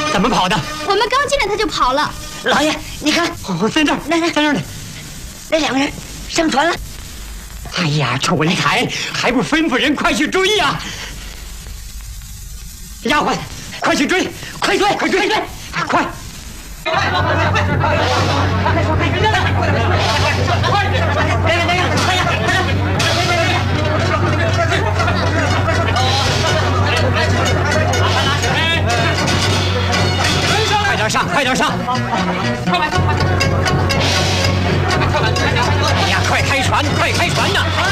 怎么跑的？ 我们刚进来他就跑了。 老爷，你看， 在这儿， 来， 在这儿呢。 那两个人上船了。 哎呀，这文台还不吩咐人快去追呀！丫鬟，快去追，快追，快追，快！快点上，快点上！哎呀，快开船，快开船呐！